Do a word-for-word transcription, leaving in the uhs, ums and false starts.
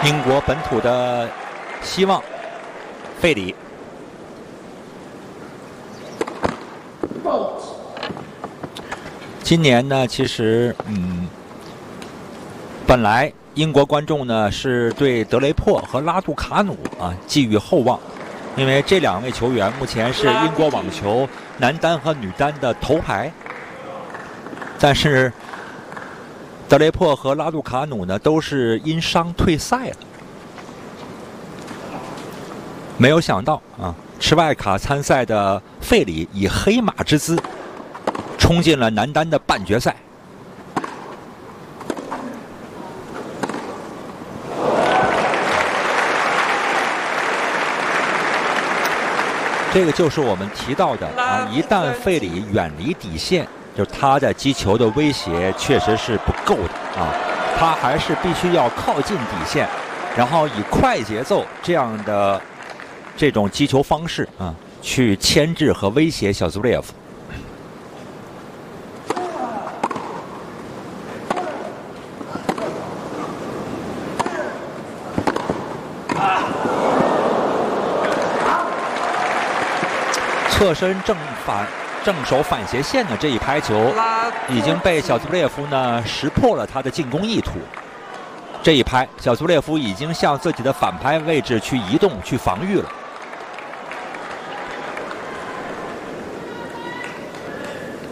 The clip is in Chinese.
英国本土的希望，费里。今年呢，其实嗯，本来英国观众呢是对德雷珀和拉杜卡努啊寄予厚望，因为这两位球员目前是英国网球男单和女单的头牌，但是德雷珀和拉杜卡努呢都是因伤退赛了。没有想到啊，持外卡参赛的费里以黑马之姿冲进了男单的半决赛。这个就是我们提到的啊，一旦费里远离底线，就他的击球的威胁确实是不够的啊，他还是必须要靠近底线，然后以快节奏这样的这种击球方式啊，去牵制和威胁小兹布列夫。侧身正反正手反斜线的这一拍球，已经被小兹布列夫呢识破了他的进攻意图。这一拍，小兹布列夫已经向自己的反拍位置去移动、去防御了。